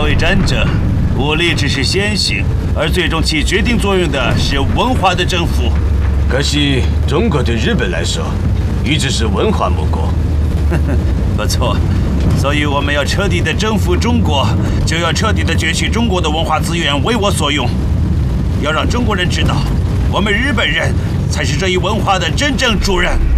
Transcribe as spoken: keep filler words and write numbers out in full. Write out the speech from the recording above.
谓战争，武力只是先行，而最终起决定作用的是文化的征服。 可是中国对日本来说，一直是文化母国。 不错，所以我们要彻底的征服中国，就要彻底的攫取中国的文化资源为我所用，要让中国人知道，我们日本人才是这一文化的真正主人。